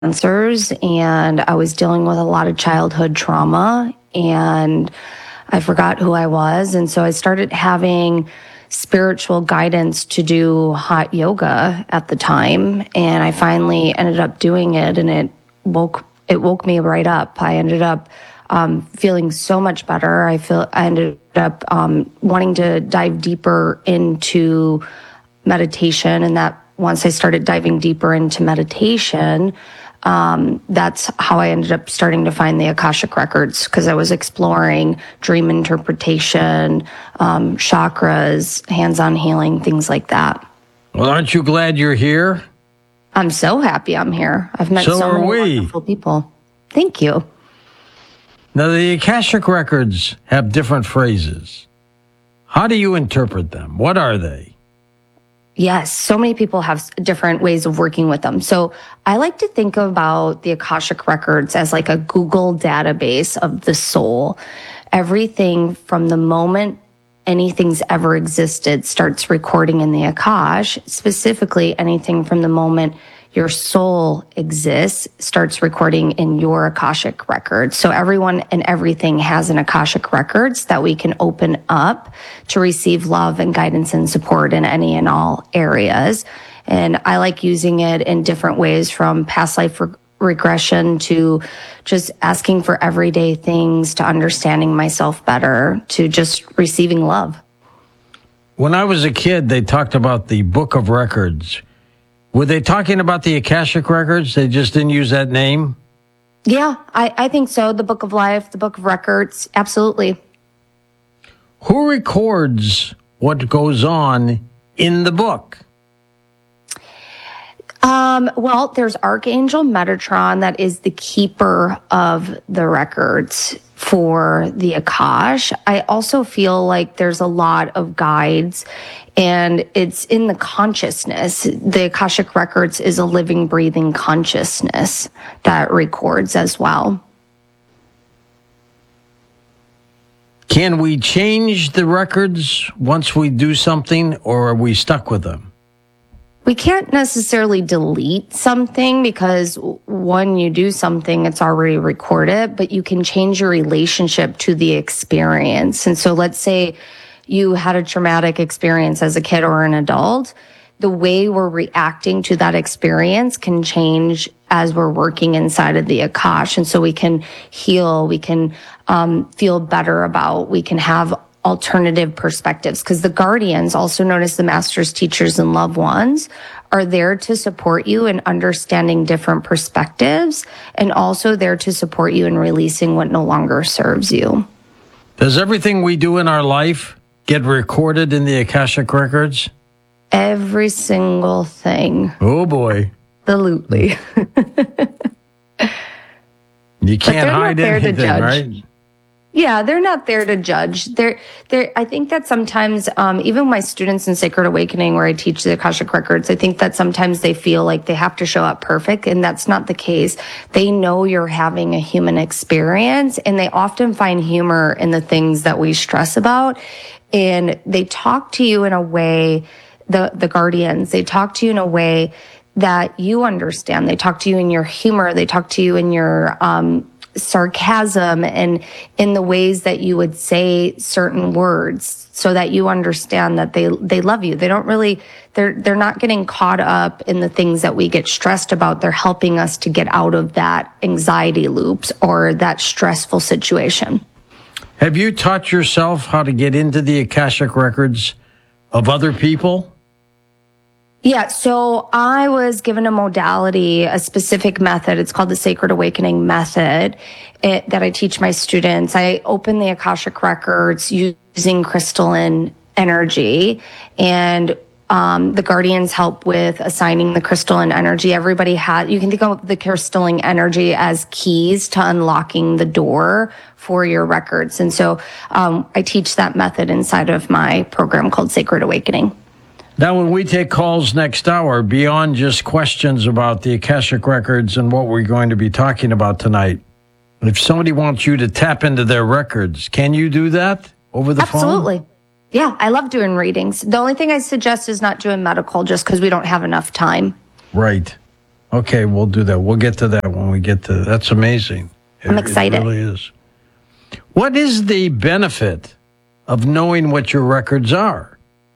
cancers, and I was dealing with a lot of childhood trauma, and I forgot who I was. And so I started having spiritual guidance to do hot yoga at the time. And I finally ended up doing it, and it woke me right up. I ended up feeling so much better. I ended up wanting to dive deeper into meditation, and that once I started diving deeper into meditation, that's how I ended up starting to find the Akashic Records, because I was exploring dream interpretation, chakras, hands-on healing, things like that. Well, aren't you glad you're here? I'm so happy I'm here. I've met so many wonderful people. Thank you. Now, the Akashic Records have different phrases. How do you interpret them? What are they? Yes, so many people have different ways of working with them. So I like to think about the Akashic Records as like a Google database of the soul. Everything from the moment anything's ever existed starts recording in the Akash. Specifically, anything from the moment your soul exists starts recording in your Akashic Records. So everyone and everything has an Akashic Records that we can open up to receive love and guidance and support in any and all areas. And I like using it in different ways, from past life regression to just asking for everyday things, to understanding myself better, to just receiving love. When I was a kid, they talked about the Book of Records. Were they talking about the Akashic Records? They just didn't use that name? Yeah, I think so. The Book of Life, the Book of Records, absolutely. Who records what goes on in the book? Well, there's Archangel Metatron, that is the keeper of the records for the Akash. I also feel like there's a lot of guides, and it's in the consciousness. The Akashic Records is a living, breathing consciousness that records as well. Can we change the records once we do something, or are we stuck with them? We can't necessarily delete something, because when you do something, it's already recorded, but you can change your relationship to the experience. And so let's say you had a traumatic experience as a kid or an adult. The way we're reacting to that experience can change as we're working inside of the Akash. And so we can heal, we can feel better about, we can have alternative perspectives, because the guardians, also known as the masters, teachers, and loved ones, are there to support you in understanding different perspectives, and also there to support you in releasing what no longer serves you. Does everything we do in our life get recorded in the Akashic Records? Every single thing. Oh, boy. Absolutely. You can't hide anything, right? Yeah, they're not there to judge. I think that sometimes, even my students in Sacred Awakening, where I teach the Akashic Records, I think that sometimes they feel like they have to show up perfect, and that's not the case. They know you're having a human experience, and they often find humor in the things that we stress about. And they talk to you in a way, the guardians, they talk to you in a way that you understand. They talk to you in your humor. They talk to you in your sarcasm, and in the ways that you would say certain words, so that you understand that they love you. They don't really, they're not getting caught up in the things that we get stressed about. They're helping us to get out of that anxiety loops or that stressful situation. Have you taught yourself how to get into the Akashic Records of other people? Yeah, so I was given a modality, a specific method. It's called the Sacred Awakening Method that I teach my students. I open the Akashic Records using crystalline energy, and the guardians help with assigning the crystalline energy. Everybody you can think of the crystalline energy as keys to unlocking the door for your records. And so I teach that method inside of my program called Sacred Awakening. Now, when we take calls next hour, beyond just questions about the Akashic Records and what we're going to be talking about tonight, if somebody wants you to tap into their records, can you do that over the phone? Absolutely. Yeah, I love doing readings. The only thing I suggest is not doing medical, just because we don't have enough time. Right. Okay, we'll do that. We'll get to that when we get to. That's amazing. I'm excited. It really is. What is the benefit of knowing what your records are?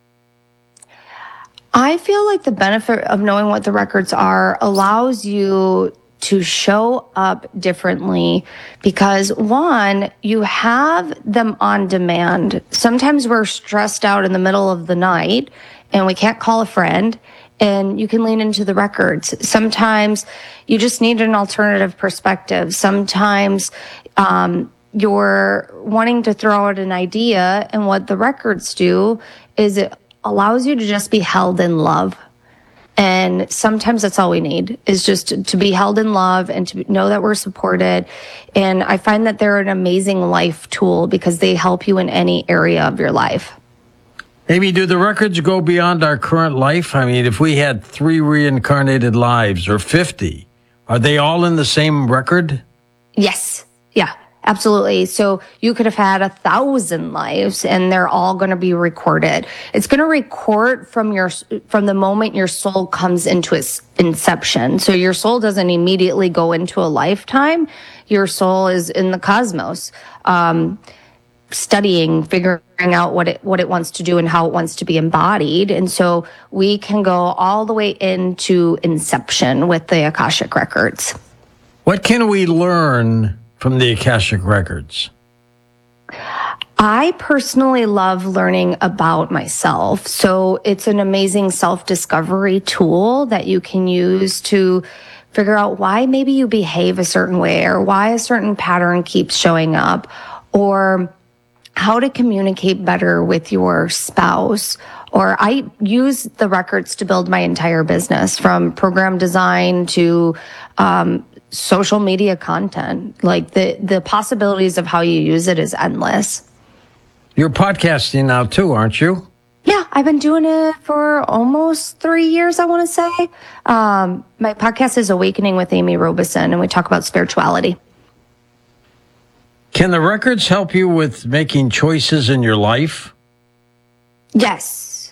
I feel like the benefit of knowing what the records are allows you to show up differently because one, you have them on demand. Sometimes we're stressed out in the middle of the night and we can't call a friend, and you can lean into the records. Sometimes you just need an alternative perspective. Sometimes you're wanting to throw out an idea, and what the records do is it allows you to just be held in love. And sometimes that's all we need is just to be held in love and to know that we're supported. And I find that they're an amazing life tool because they help you in any area of your life. Amy, do the records go beyond our current life? I mean, if we had 3 reincarnated lives or 50, are they all in the same record? Yes. Yeah. Absolutely. So you could have had 1,000 lives and they're all going to be recorded. It's going to record from the moment your soul comes into its inception. So your soul doesn't immediately go into a lifetime. Your soul is in the cosmos, studying, figuring out what it wants to do and how it wants to be embodied. And so we can go all the way into inception with the Akashic records. What can we learn from the Akashic records? I personally love learning about myself. So it's an amazing self-discovery tool that you can use to figure out why maybe you behave a certain way or why a certain pattern keeps showing up, or how to communicate better with your spouse. Or I use the records to build my entire business, from program design to social media content. Like the possibilities of how you use it is endless. You're podcasting now too, aren't you? Yeah, I've been doing it for almost 3 years, I want to say. My podcast is Awakening with Amy Robeson, and we talk about spirituality. Can the records help you with making choices in your life? Yes.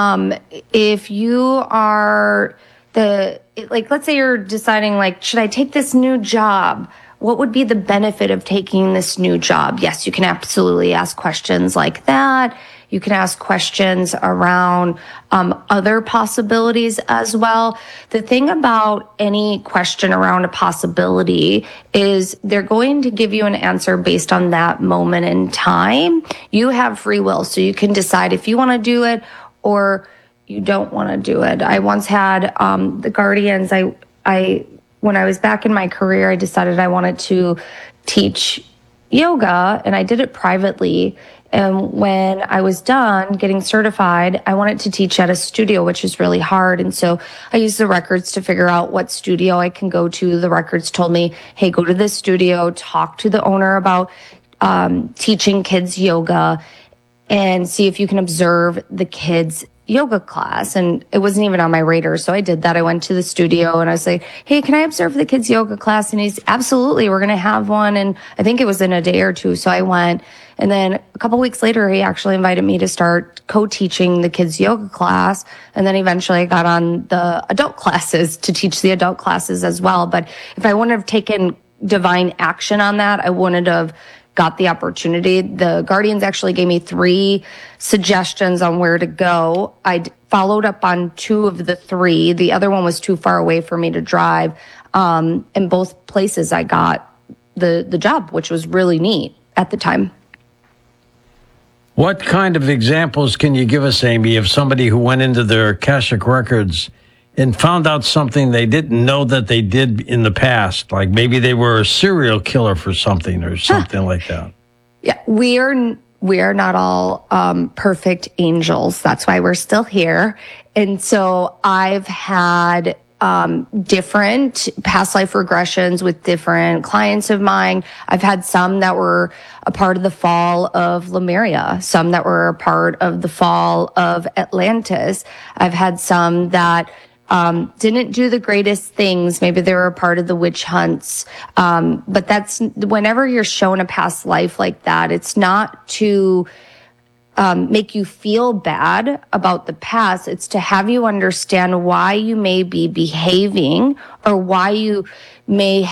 If you are let's say you're deciding, should I take this new job? What would be the benefit of taking this new job? Yes, you can absolutely ask questions like that. You can ask questions around other possibilities as well. The thing about any question around a possibility is they're going to give you an answer based on that moment in time. You have free will, so you can decide if you want to do it or you don't want to do it. I once had the Guardians. When I was back in my career, I decided I wanted to teach yoga, and I did it privately. And when I was done getting certified, I wanted to teach at a studio, which is really hard. And so I used the records to figure out what studio I can go to. The records told me, hey, go to this studio, talk to the owner about teaching kids yoga, and see if you can observe the kids' yoga class. And it wasn't even on my radar. So I did that. I went to the studio and I was like, hey, can I observe the kids' yoga class? And he's absolutely, we're going to have one. And I think it was in a day or two. So I went. And then a couple weeks later, he actually invited me to start co-teaching the kids' yoga class. And then eventually I got on the adult classes to teach the adult classes as well. But if I wouldn't have taken divine action on that, I wouldn't have got the opportunity. The Guardians actually gave me 3 suggestions on where to go. I followed up on 2 of the 3. The other one was too far away for me to drive. In both places, I got the job, which was really neat at the time. What kind of examples can you give us, Amy, of somebody who went into their Akashic records and found out something they didn't know that they did in the past? Like maybe they were a serial killer for something or something like that. Yeah, we are not all perfect angels. That's why we're still here. And so I've had different past life regressions with different clients of mine. I've had some that were a part of the fall of Lemuria, some that were a part of the fall of Atlantis. I've had some that didn't do the greatest things. Maybe they were a part of the witch hunts. But that's whenever you're shown a past life like that, it's not to make you feel bad about the past. It's to have you understand why you may be behaving or why you may